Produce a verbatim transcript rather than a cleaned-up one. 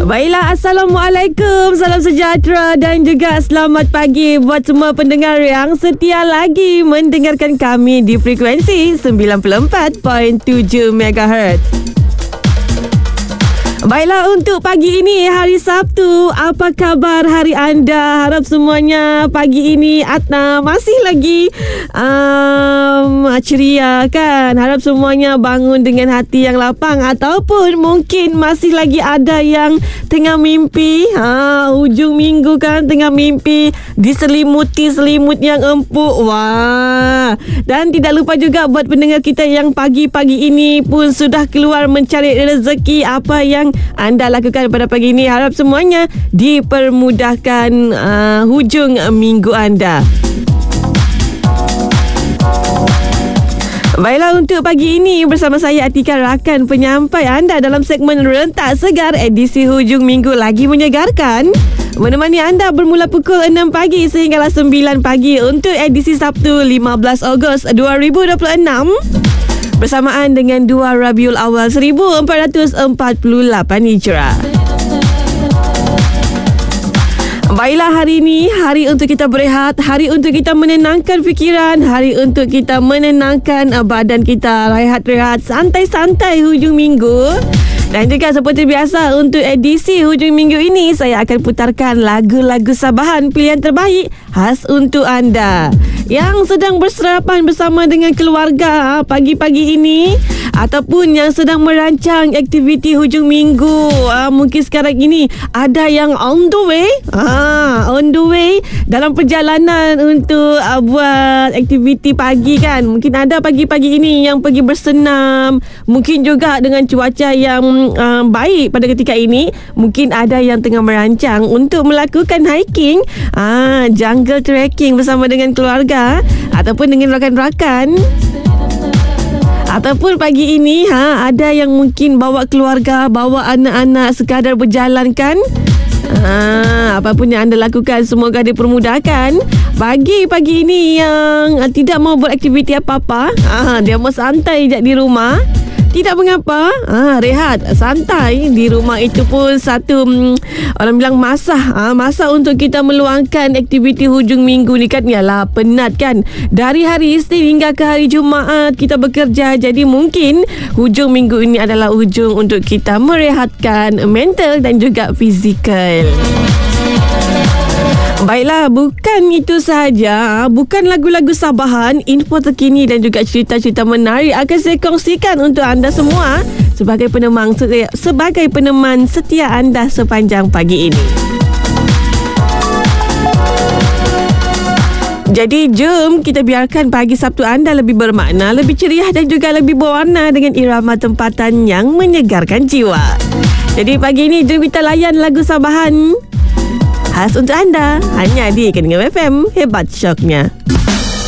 Baiklah, Assalamualaikum, salam sejahtera dan juga selamat pagi buat semua pendengar yang setia lagi mendengarkan kami di frekuensi sembilan puluh empat perpuluhan tujuh megahertz. Baiklah, untuk pagi ini hari Sabtu, apa khabar hari anda? Harap semuanya pagi ini Atna masih lagi um, ceria kan? Harap semuanya bangun dengan hati yang lapang, ataupun mungkin masih lagi ada yang tengah mimpi. Ha, hujung minggu kan, tengah mimpi diselimuti selimut yang empuk. Wah. Dan tidak lupa juga buat pendengar kita yang pagi-pagi ini pun sudah keluar mencari rezeki. Apa yang anda lakukan pada pagi ini, harap semuanya dipermudahkan uh, hujung minggu anda. Baiklah, untuk pagi ini bersama saya Atika, rakan penyampai anda dalam segmen Rentak Segar edisi hujung minggu lagi menyegarkan, menemani anda bermula pukul enam pagi sehinggalah sembilan pagi untuk edisi Sabtu lima belas Ogos dua ribu dua puluh enam, bersamaan dengan dua Rabiul Awal seribu empat ratus empat puluh lapan Hijrah. Baiklah, hari ini hari untuk kita berehat, hari untuk kita menenangkan fikiran, hari untuk kita menenangkan badan kita, rehat-rehat, santai-santai hujung minggu. Dan juga seperti biasa, untuk edisi hujung minggu ini saya akan putarkan lagu-lagu Sabahan pilihan terbaik khas untuk anda yang sedang berserapan bersama dengan keluarga pagi-pagi ini, ataupun yang sedang merancang aktiviti hujung minggu. Ha, mungkin sekarang ini ada yang on the way, ha, on the way dalam perjalanan untuk uh, buat aktiviti pagi kan. Mungkin ada pagi-pagi ini yang pergi bersenam, mungkin juga dengan cuaca yang uh, baik pada ketika ini. Mungkin ada yang tengah merancang untuk melakukan hiking, uh, jungle trekking bersama dengan keluarga ataupun dengan rakan-rakan. Ataupun pagi ini ha, ada yang mungkin bawa keluarga, bawa anak-anak sekadar berjalan kan. Ha, apapun yang anda lakukan, semoga dipermudahkan. Bagi pagi ini yang tidak mau beraktiviti apa-apa, ha, dia mau santai je di rumah, tidak mengapa, ha, rehat, santai di rumah, itu pun satu um, orang bilang masa ha, masa untuk kita meluangkan aktiviti hujung minggu ni kan. Yalah, penat kan, dari hari Isnin hingga ke hari Jumaat kita bekerja. Jadi mungkin hujung minggu ini adalah hujung untuk kita merehatkan mental dan juga fizikal. Baiklah, bukan itu sahaja, bukan lagu-lagu Sabahan, info terkini dan juga cerita-cerita menarik akan saya kongsikan untuk anda semua sebagai penemang sebagai peneman setia anda sepanjang pagi ini. Jadi jom kita biarkan pagi Sabtu anda lebih bermakna, lebih ceria dan juga lebih berwarna dengan irama tempatan yang menyegarkan jiwa. Jadi pagi ini jom kita layan lagu Sabahan khas untuk anda, hanya di Keningam F M, hebat syoknya.